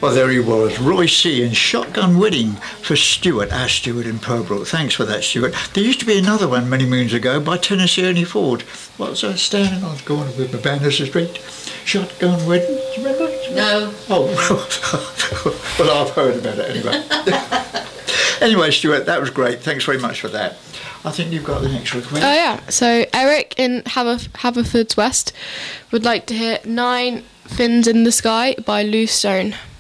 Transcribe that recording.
Well, there he was, Roy C. and Shotgun Wedding for Stuart, our Stuart in Pembroke. Thanks for that, Stuart. There used to be another one many moons ago by Tennessee Ernie Ford. What was I standing on? Going with my banners the street. Shotgun Wedding, do you remember? No. Oh, well, I've heard about it anyway. Anyway, Stuart, that was great. Thanks very much for that. I think you've got the next request. Oh, yeah. So Eric in Haverfordwest would like to hear 9 Fins in the Sky by Lou Stone.